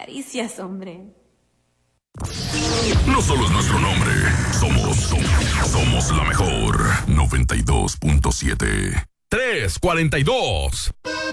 caricias, hombre. No solo es nuestro nombre, somos la mejor. 92.7. 342.